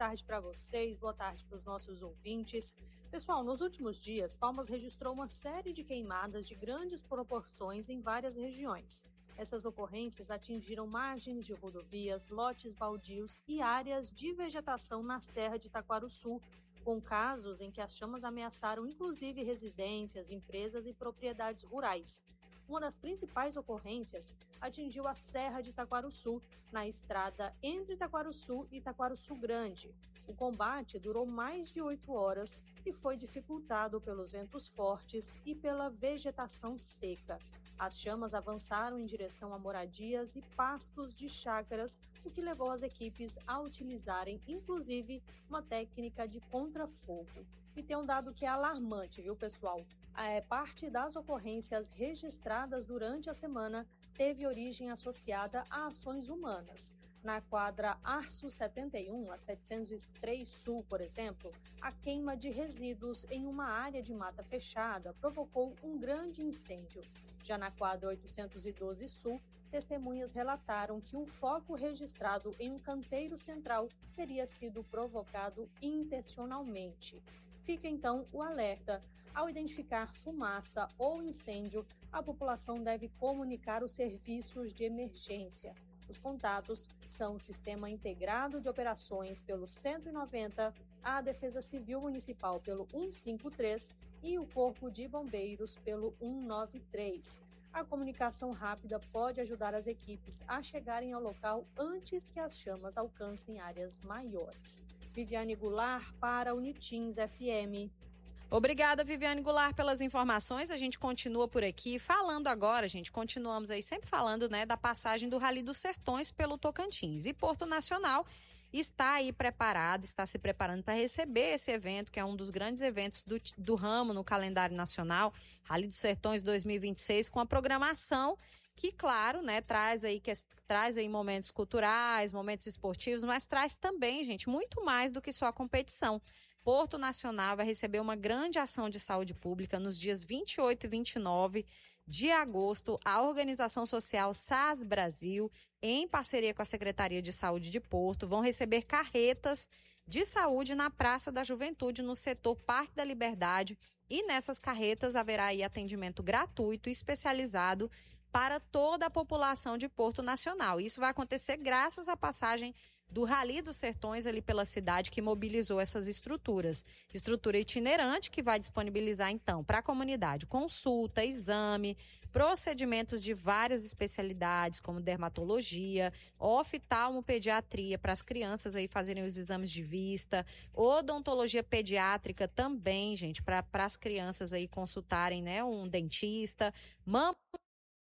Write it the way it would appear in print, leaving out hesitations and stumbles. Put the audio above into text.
tarde para vocês, boa tarde para os nossos ouvintes. Pessoal, nos últimos dias, Palmas registrou uma série de queimadas de grandes proporções em várias regiões. Essas ocorrências atingiram margens de rodovias, lotes baldios e áreas de vegetação na Serra de Itaquaruçu, com casos em que as chamas ameaçaram inclusive residências, empresas e propriedades rurais. Uma das principais ocorrências atingiu a Serra de Itaquaruçu, na estrada entre Itaquaruçu e Itaquaruçu Grande. O combate durou mais de 8 horas e foi dificultado pelos ventos fortes e pela vegetação seca. As chamas avançaram em direção a moradias e pastos de chácaras, o que levou as equipes a utilizarem, inclusive, uma técnica de contrafogo. E tem um dado que é alarmante, viu, pessoal? Parte das ocorrências registradas durante a semana teve origem associada a ações humanas. Na quadra Arço 71, a 703 Sul, por exemplo, a queima de resíduos em uma área de mata fechada provocou um grande incêndio. Já na quadra 812 Sul, testemunhas relataram que um foco registrado em um canteiro central teria sido provocado intencionalmente. Fica então o alerta. Ao identificar fumaça ou incêndio, a população deve comunicar os serviços de emergência. Os contatos são o Sistema Integrado de Operações pelo 190, a Defesa Civil Municipal pelo 153 e o Corpo de Bombeiros pelo 193. A comunicação rápida pode ajudar as equipes a chegarem ao local antes que as chamas alcancem áreas maiores. Viviane Goulart para Unitins FM. Obrigada, Viviane Goulart, pelas informações. A gente continua por aqui falando agora, continuamos aí sempre falando, né, da passagem do Rally dos Sertões pelo Tocantins. E Porto Nacional está aí preparado, está se preparando para receber esse evento, que é um dos grandes eventos do ramo no calendário nacional, Rally dos Sertões 2026, com a programação que, claro, né, traz aí momentos culturais, momentos esportivos, mas traz também, gente, muito mais do que só a competição. Porto Nacional vai receber uma grande ação de saúde pública nos dias 28 e 29 de agosto. A organização social SAS Brasil, em parceria com a Secretaria de Saúde de Porto, vão receber carretas de saúde na Praça da Juventude, no setor Parque da Liberdade. E nessas carretas haverá aí atendimento gratuito e especializado para toda a população de Porto Nacional. Isso vai acontecer graças à passagem do Rally dos Sertões ali pela cidade, que mobilizou essas estruturas. Estrutura itinerante que vai disponibilizar, então, para a comunidade consulta, exame, procedimentos de várias especialidades, como dermatologia, oftalmopediatria, para as crianças aí fazerem os exames de vista, odontologia pediátrica também, gente, para as crianças aí consultarem, né, um dentista,